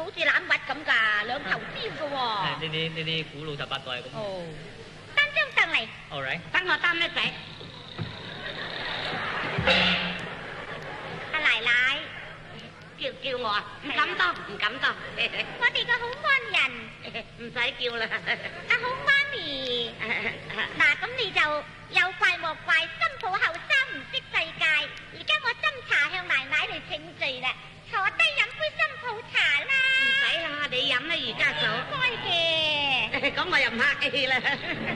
好似欖核咁㗎，兩頭尖㗎喎。 呢啲古老18代咁。 哦，擔張凳嚟。 All right。 等我擔一仔。 阿奶奶， 叫我啊？唔敢當，唔敢當。 我哋個好安人， 唔使叫啦。 阿好媽咪，嗱咁你就有怪莫怪，新抱後生唔識世界。而家我斟茶向奶奶嚟請罪啦，坐低飲杯新抱茶啦。 唔使啦，你飲啦，而家嫂。 該嘅。 咁我又唔客氣啦。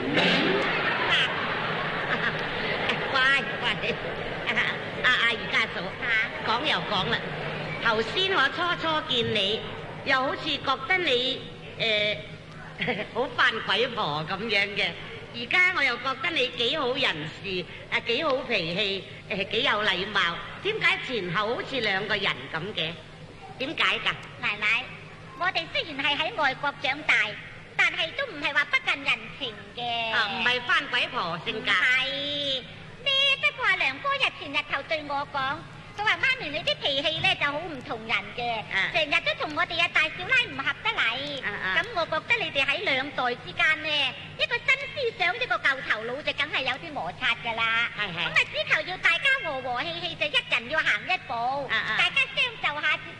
乖，阿二家嫂，講又講啦。頭先我初見你，又好似覺得你好扮鬼婆咁樣嘅。而家我又覺得你幾好人事，幾好脾氣，幾有禮貌。點解前後好似兩個人咁嘅？點解㗎？ 奶奶，我哋雖然係喺外國長大，但係都唔係話不近人情嘅。 唔係翻鬼婆性格。 係咩？不過阿良哥前日頭對我講，佢話媽咪你啲脾氣咧就好唔同人嘅，成日都同我哋阿大少奶唔合得嚟。咁我覺得你哋喺兩代之間呢，一個新思想，一個舊頭腦就梗係有啲摩擦噶啦。咁啊只求要大家和和氣氣，就一人要行一步，大家相就下，